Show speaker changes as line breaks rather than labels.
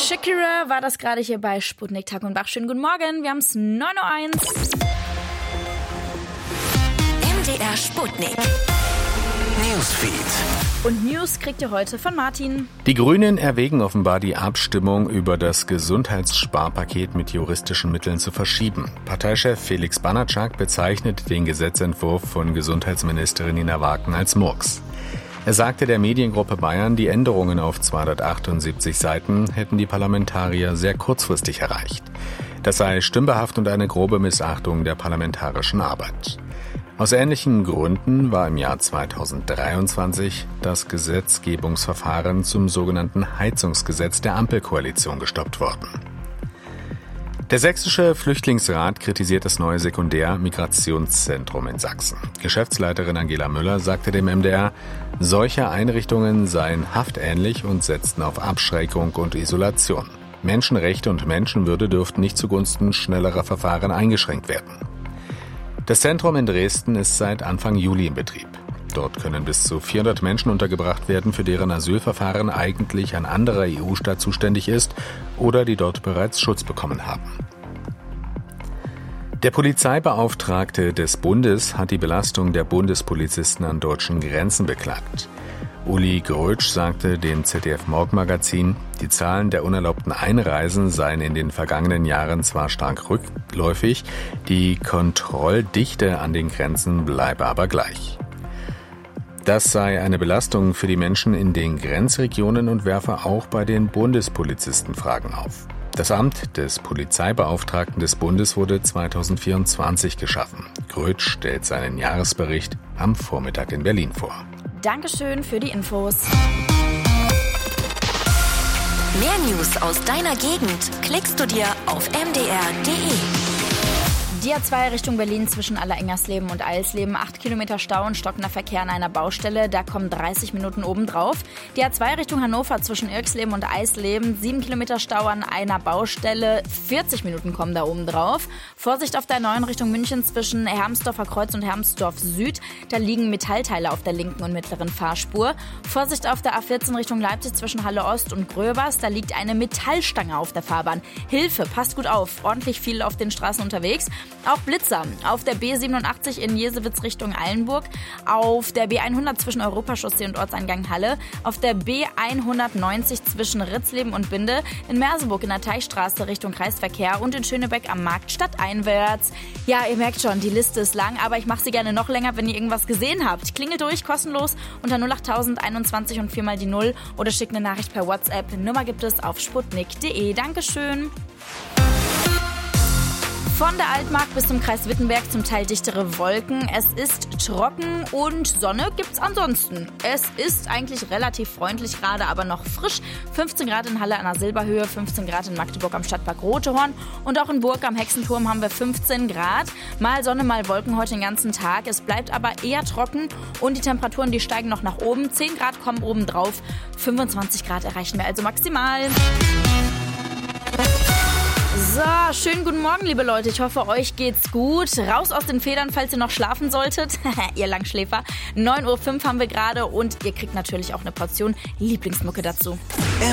Shakira war das gerade hier bei Sputnik Tag und Bach. Schönen guten Morgen, wir haben es 9:01 Uhr.
MDR Sputnik. Newsfeed.
Und News kriegt ihr heute von Martin.
Die Grünen erwägen offenbar die Abstimmung über das Gesundheitssparpaket mit juristischen Mitteln zu verschieben. Parteichef Felix Banatschak bezeichnet den Gesetzentwurf von Gesundheitsministerin Nina Wagen als Murks. Er sagte der Mediengruppe Bayern, die Änderungen auf 278 Seiten hätten die Parlamentarier sehr kurzfristig erreicht. Das sei stümperhaft und eine grobe Missachtung der parlamentarischen Arbeit. Aus ähnlichen Gründen war im Jahr 2023 das Gesetzgebungsverfahren zum sogenannten Heizungsgesetz der Ampelkoalition gestoppt worden. Der Sächsische Flüchtlingsrat kritisiert das neue Sekundär-Migrationszentrum in Sachsen. Geschäftsleiterin Angela Müller sagte dem MDR, solche Einrichtungen seien haftähnlich und setzten auf Abschreckung und Isolation. Menschenrechte und Menschenwürde dürften nicht zugunsten schnellerer Verfahren eingeschränkt werden. Das Zentrum in Dresden ist seit Anfang Juli in Betrieb. Dort können bis zu 400 Menschen untergebracht werden, für deren Asylverfahren eigentlich ein anderer EU-Staat zuständig ist oder die dort bereits Schutz bekommen haben. Der Polizeibeauftragte des Bundes hat die Belastung der Bundespolizisten an deutschen Grenzen beklagt. Uli Grötsch sagte dem ZDF-Morgenmagazin, die Zahlen der unerlaubten Einreisen seien in den vergangenen Jahren zwar stark rückläufig, die Kontrolldichte an den Grenzen bleibe aber gleich. Das sei eine Belastung für die Menschen in den Grenzregionen und werfe auch bei den Bundespolizisten Fragen auf. Das Amt des Polizeibeauftragten des Bundes wurde 2024 geschaffen. Grötsch stellt seinen Jahresbericht am Vormittag in Berlin vor.
Dankeschön für die Infos.
Mehr News aus deiner Gegend klickst du dir auf mdr.de.
Die A2 Richtung Berlin zwischen Allerengersleben und Eisleben. 8 Kilometer Stau und stockender Verkehr an einer Baustelle. Da kommen 30 Minuten obendrauf. Die A2 Richtung Hannover zwischen Irksleben und Eisleben. 7 Kilometer Stau an einer Baustelle. 40 Minuten kommen da obendrauf. Vorsicht auf der 9 Richtung München zwischen Hermsdorfer Kreuz und Hermsdorf Süd. Da liegen Metallteile auf der linken und mittleren Fahrspur. Vorsicht auf der A14 Richtung Leipzig zwischen Halle Ost und Gröbers. Da liegt eine Metallstange auf der Fahrbahn. Hilfe, passt gut auf. Ordentlich viel auf den Straßen unterwegs. Auch Blitzer auf der B87 in Jesewitz Richtung Eilenburg, auf der B100 zwischen Europachaussee und Ortseingang Halle, auf der B190 zwischen Ritzleben und Binde, in Merseburg in der Teichstraße Richtung Kreisverkehr und in Schönebeck am Markt stadteinwärts. Ja, ihr merkt schon, die Liste ist lang, aber ich mache sie gerne noch länger, wenn ihr irgendwas gesehen habt. Klingelt durch, kostenlos unter 08000 21 und 4 mal die 0 oder schickt eine Nachricht per WhatsApp. Nummer gibt es auf sputnik.de. Dankeschön. Von der Altmark bis zum Kreis Wittenberg zum Teil dichtere Wolken. Es ist trocken und Sonne gibt's ansonsten. Es ist eigentlich relativ freundlich gerade, aber noch frisch. 15 Grad in Halle an der Silberhöhe, 15 Grad in Magdeburg am Stadtpark Rotehorn und auch in Burg am Hexenturm haben wir 15 Grad. Mal Sonne, mal Wolken heute den ganzen Tag. Es bleibt aber eher trocken und die Temperaturen, die steigen noch nach oben. 10 Grad kommen oben drauf, 25 Grad erreichen wir also maximal. So, schönen guten Morgen, liebe Leute. Ich hoffe, euch geht's gut. Raus aus den Federn, falls ihr noch schlafen solltet. Ihr Langschläfer. 9:05 Uhr haben wir gerade und ihr kriegt natürlich auch eine Portion Lieblingsmucke dazu.